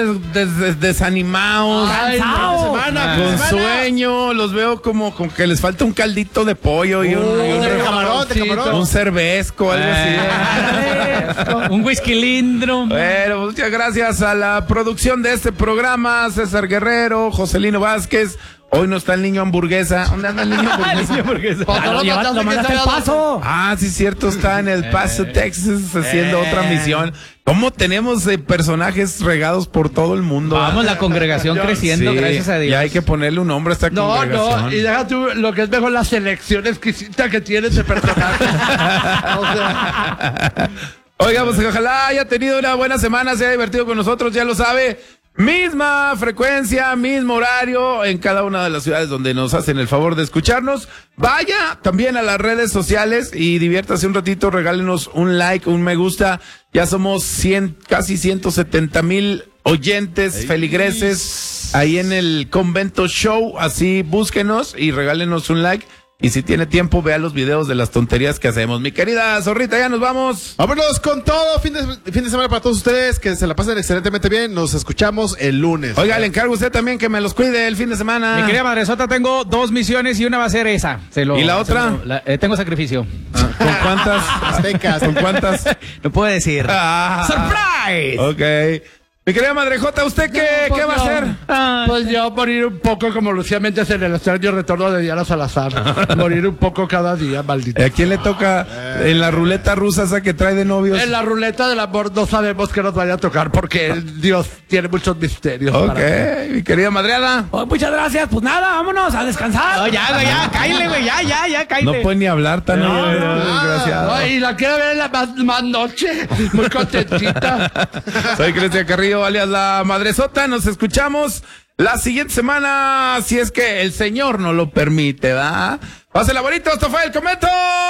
desanimados, con sueño, los veo como con que les falta un caldito de pollo y un cervezco, algo así. Un whisky lindro. Bueno, muchas gracias a la producción de este programa, César Guerrero, Joselino Vázquez. Hoy no está el niño hamburguesa. ¿Dónde anda el niño hamburguesa? Lo mandaste al Paso. Ah, sí, cierto, está en El Paso, Texas, haciendo otra misión. ¿Cómo tenemos personajes regados por todo el mundo? Vamos, la congregación creciendo, sí, gracias a Dios. Y hay que ponerle un nombre a esta congregación. No, y deja tú lo que es mejor, la selección exquisita que tienes de personajes. O sea... Oiga, pues ojalá haya tenido una buena semana, se haya divertido con nosotros, ya lo sabe. Misma frecuencia, mismo horario en cada una de las ciudades donde nos hacen el favor de escucharnos. Vaya también a las redes sociales y diviértase un ratito, regálenos un like, un me gusta. Ya somos casi 170,000 oyentes, feligreses ahí en el Convento Show. Así búsquenos y regálenos un like. Y si tiene tiempo, vea los videos de las tonterías que hacemos. Mi querida Zorrita, ya nos vamos. Vámonos con todo. Fin de semana para todos ustedes. Que se la pasen excelentemente bien. Nos escuchamos el lunes. Oiga, le encargo a usted también que me los cuide el fin de semana. Mi querida madresota, tengo 2 misiones y una va a ser esa. ¿Y la otra? Tengo sacrificio. ¿Con cuántas? Aztecas. ¿Con cuántas? No puedo decir. ¡Surprise! Ok. Mi querida Madrejota, ¿usted qué va a hacer? Pues yo morir un poco como Lucía Méndez en el extraño retorno de Diana Salazar. Morir un poco cada día, maldito. ¿A quién le toca en la ruleta rusa esa que trae de novios? En la ruleta del amor no sabemos qué nos vaya a tocar porque Dios tiene muchos misterios. Ok, mi querida Madreada. Oh, muchas gracias, pues nada, vámonos a descansar. No, ya, güey, ya, cállale, güey, ya, cállale. No puede ni hablar tan desgraciado. Y la quiero ver en la más noche, muy contentita. Soy Cristian Carrillo, alias la Madresota. Nos escuchamos la siguiente semana, si es que el Señor nos lo permite, ¿verdad? Pásela bonito, esto fue El Convento.